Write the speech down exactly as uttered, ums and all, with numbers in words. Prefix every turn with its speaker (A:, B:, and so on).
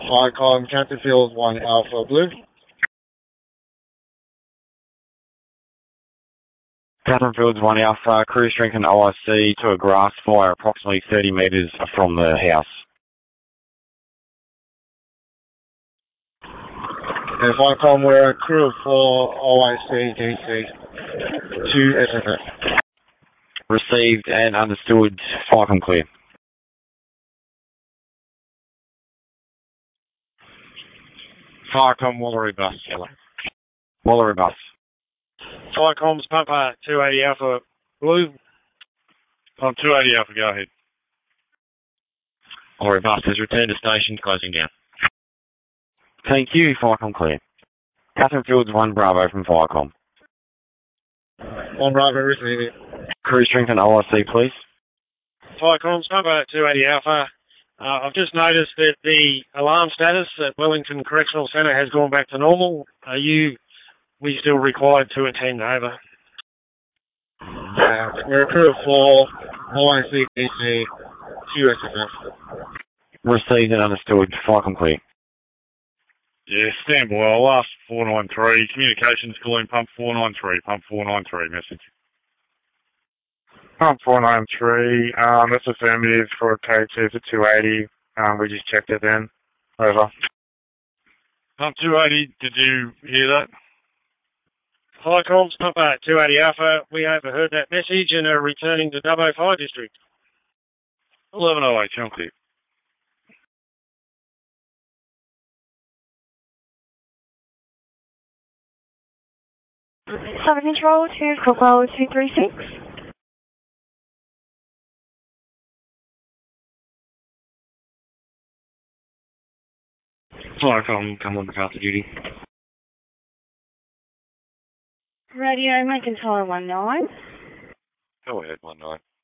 A: Icon Canterfield one Alpha Blue.
B: Canterfield one Alpha, crew strength and O I C to a grass fire approximately thirty metres from the house.
A: If Icon, we're a crew of four, O I C, D C, two S F F.
B: Received and understood, Icon clear.
C: Firecom Woolery bus, yellow.
B: Woolery bus.
C: Firecom's Papa two eighty Alpha Blue. On two eighty Alpha, go ahead.
B: Woolery bus has returned to station, closing down. Thank you, Firecom clear. Catherine Fields one Bravo from Firecom.
A: One Bravo receiving.
B: Crew strength and O I C, please.
C: Firecom's Papa two eighty Alpha. Uh, I've just noticed that the alarm status at Wellington Correctional Centre has gone back to normal. Are you, we still required to attend? Over.
A: Uh, we're a crew of four, O I C, D C, two S F F.
B: Received and understood, Firecom clear.
C: Yeah, stand by. I'll ask four nine three. Communications calling pump four nine three. Pump four nine three, message.
D: Pump four nine three, um, that's affirmative for K two for two eighty. Um, we just checked it then. Over.
C: Pump two eighty, did you hear that? Hi, comms, Pump two eighty Alpha. We overheard that message and are returning to Dubbo Fire District. eleven oh eight, jump clear.
E: Southern Control to Cockwell two three six.
B: Firecom, come on, MacArthur duty.
E: Radio, make control one nine.
B: Go ahead, one nine.